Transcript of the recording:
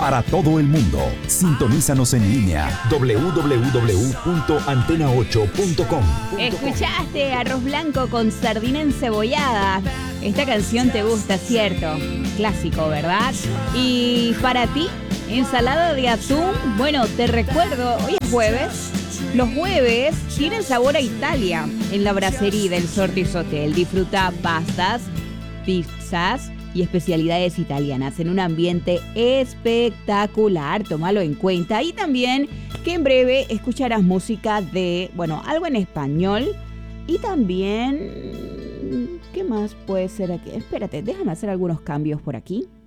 para todo el mundo. Sintonízanos en línea www.antena8.com. Escuchaste Arroz Blanco con sardina encebollada. Esta canción te gusta, ¿cierto? Clásico, ¿verdad? Y para ti, ensalada de atún. Bueno, te recuerdo, hoy es jueves. Los jueves tienen sabor a Italia en la Brasserie del Sortis Hotel. Disfruta pastas, pizzas y especialidades italianas en un ambiente espectacular. Tómalo en cuenta. Y también que en breve escucharás música de, bueno, algo en español. Y también, ¿qué más puede ser aquí? Espérate, déjame hacer algunos cambios por aquí.